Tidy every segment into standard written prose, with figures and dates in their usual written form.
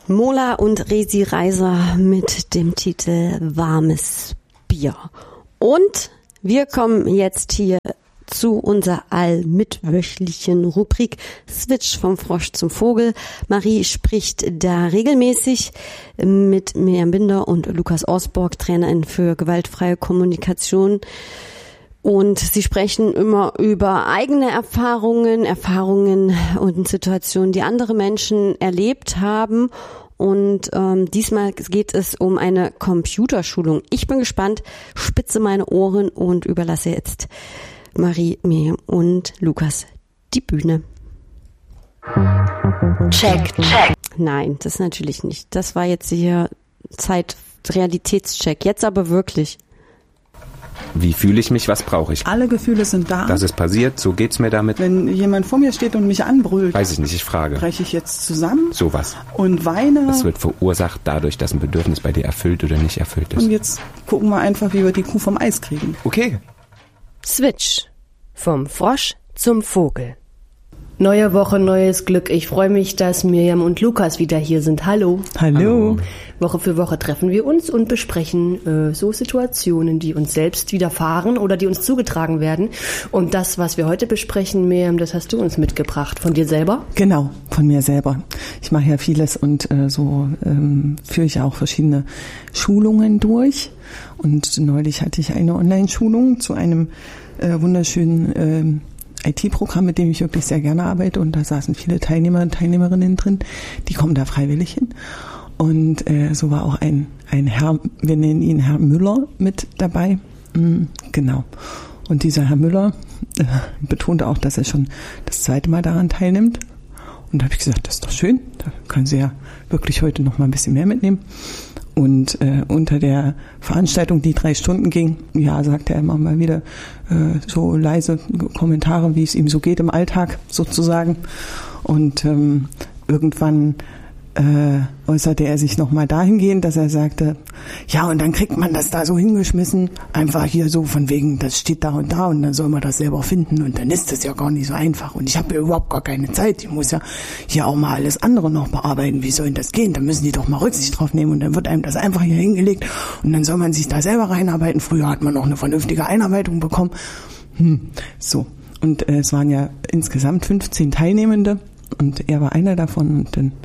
Mola und Resi Reiser mit dem Titel Warmes Bier. Und wir kommen jetzt hier zu unserer allmittwöchlichen Rubrik Switch vom Frosch zum Vogel. Marie spricht da regelmäßig mit Miriam Binder und Lukas Osborg, Trainerin für gewaltfreie Kommunikation. Und sie sprechen immer über eigene Erfahrungen und Situationen, die andere Menschen erlebt haben. Und diesmal geht es um eine Computerschulung. Ich bin gespannt, spitze meine Ohren und überlasse jetzt Marie, Miriam und Lukas die Bühne. Check. Nein, das natürlich nicht. Das war jetzt hier Realitätscheck. Jetzt aber wirklich. Wie fühle ich mich? Was brauche ich? Alle Gefühle sind da. Das ist passiert, so geht's mir damit. Wenn jemand vor mir steht und mich anbrüllt, weiß ich nicht, ich frage. breche ich jetzt zusammen? Sowas. Und weine? Das wird verursacht dadurch, dass ein Bedürfnis bei dir erfüllt oder nicht erfüllt ist. Und jetzt gucken wir einfach, wie wir die Kuh vom Eis kriegen. Okay. Switch. Vom Frosch zum Vogel. Neue Woche, neues Glück. Ich freue mich, dass Miriam und Lukas wieder hier sind. Hallo. Hallo. Woche für Woche treffen wir uns und besprechen so Situationen, die uns selbst widerfahren oder die uns zugetragen werden. Und das, was wir heute besprechen, Miriam, das hast du uns mitgebracht. Von dir selber? Genau, von mir selber. Ich mache ja vieles und führe ich auch verschiedene Schulungen durch. Und neulich hatte ich eine Online-Schulung zu einem wunderschönen IT-Programm, mit dem ich wirklich sehr gerne arbeite, und da saßen viele Teilnehmer und Teilnehmerinnen drin, die kommen da freiwillig hin. Und so war auch ein Herr, wir nennen ihn Herr Müller, mit dabei. Genau. Und dieser Herr Müller betonte auch, dass er schon das zweite Mal daran teilnimmt. Und da habe ich gesagt, das ist doch schön, da können Sie ja wirklich heute noch mal ein bisschen mehr mitnehmen. Und unter der Veranstaltung, die 3 Stunden ging, ja, sagte er immer mal wieder so leise Kommentare, wie es ihm so geht im Alltag sozusagen. Und irgendwann äußerte er sich nochmal dahingehend, dass er sagte, ja, und dann kriegt man das da so hingeschmissen, einfach hier so von wegen, das steht da und dann soll man das selber finden und dann ist das ja gar nicht so einfach und ich habe ja überhaupt gar keine Zeit, ich muss ja hier auch mal alles andere noch bearbeiten, wie soll denn das gehen, da müssen die doch mal Rücksicht drauf nehmen und dann wird einem das einfach hier hingelegt und dann soll man sich da selber reinarbeiten, früher hat man noch eine vernünftige Einarbeitung bekommen, so, und es waren ja insgesamt 15 Teilnehmende. Und er war einer davon und dann,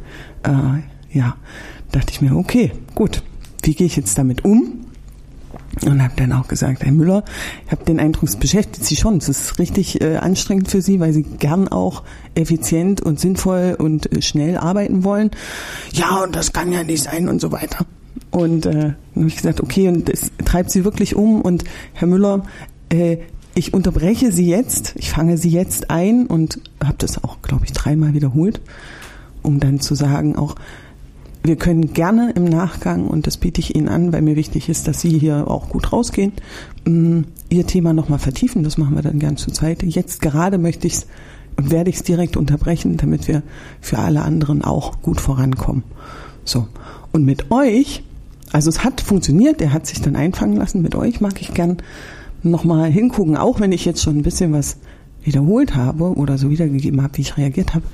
dachte ich mir, okay, gut, wie gehe ich jetzt damit um? Und habe dann auch gesagt, Herr Müller, ich habe den Eindruck, es beschäftigt Sie schon, es ist richtig anstrengend für Sie, weil Sie gern auch effizient und sinnvoll und schnell arbeiten wollen. Ja, und das kann ja nicht sein und so weiter. Und dann habe ich gesagt, okay, und das treibt Sie wirklich um und Herr Müller, ich unterbreche Sie jetzt, ich fange Sie jetzt ein und habe das auch, glaube ich, 3-mal wiederholt, um dann zu sagen auch, wir können gerne im Nachgang, und das biete ich Ihnen an, weil mir wichtig ist, dass Sie hier auch gut rausgehen, Ihr Thema nochmal vertiefen, das machen wir dann gern zur Zeit. Jetzt gerade möchte ich es und werde ich es direkt unterbrechen, damit wir für alle anderen auch gut vorankommen. So, und mit euch, also es hat funktioniert, er hat sich dann einfangen lassen, mit euch mag ich gern nochmal hingucken, auch wenn ich jetzt schon ein bisschen was wiederholt habe oder so wiedergegeben habe, wie ich reagiert habe,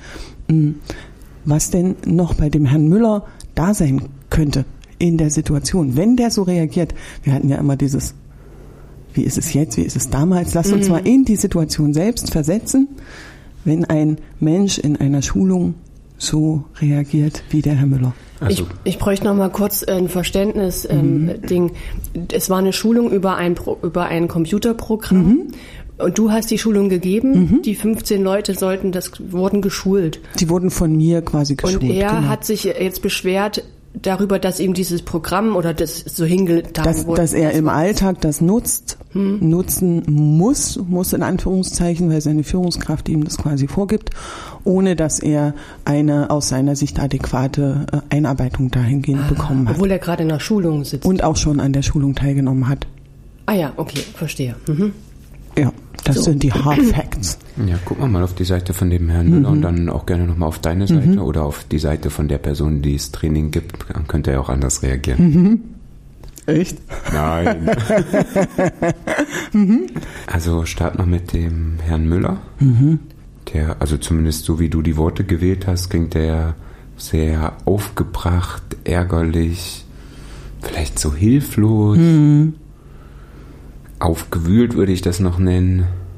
was denn noch bei dem Herrn Müller da sein könnte in der Situation, wenn der so reagiert. Wir hatten ja immer dieses, wie ist es jetzt, wie ist es damals? Lasst uns mal in die Situation selbst versetzen, wenn ein Mensch in einer Schulung so reagiert wie der Herr Müller. Also. Ich bräuchte noch mal kurz ein Verständnis-Ding. Es war eine Schulung über ein Computerprogramm. Und du hast die Schulung gegeben. Die 15 Leute wurden geschult. Die wurden von mir quasi geschult. Und er hat sich jetzt beschwert darüber, dass ihm dieses Programm oder das so hingetan wurde. Dass er im Alltag das nutzen muss in Anführungszeichen, weil seine Führungskraft ihm das quasi vorgibt, ohne dass er eine aus seiner Sicht adäquate Einarbeitung dahingehend bekommen hat. Obwohl er gerade in der Schulung sitzt. Und auch schon an der Schulung teilgenommen hat. Ah ja, okay, verstehe. Ja, das sind die Hard Facts. Ja, guck mal auf die Seite von dem Herrn Müller und dann auch gerne nochmal auf deine Seite oder auf die Seite von der Person, die das Training gibt. Dann könnte er auch anders reagieren. Echt? Nein. Also start mal mit dem Herrn Müller. Der, also zumindest so wie du die Worte gewählt hast, klingt der sehr aufgebracht, ärgerlich, vielleicht so hilflos. Aufgewühlt würde ich das noch nennen.